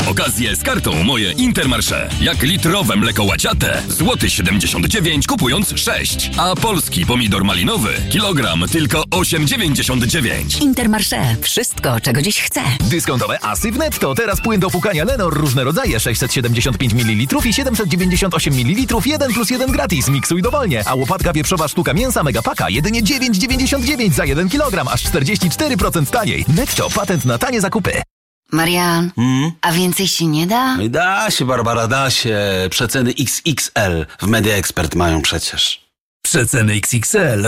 okazję z kartą Moje Intermarché. Jak litrowe mleko łaciate, złoty 79 kupując 6. A polski pomidor malinowy, kilogram tylko 8,99. Intermarché. Wszystko, czego dziś chcę. Dyskontowe asy w Netto. Teraz płyn do płukania Lenor. Różne rodzaje. 675 ml i 798 ml. 1+1 gratis. Miksuj dowolnie. A łopatka pieprzowa sztuka mięsa Megapaka jedynie 9,99 za 1 kg. Aż 44% taniej. Netto. Patent na tanie zakupy. Marian, a więcej się nie da? Da się, Barbara, da się. Przeceny XXL w Media Expert mają przecież. Przeceny XXL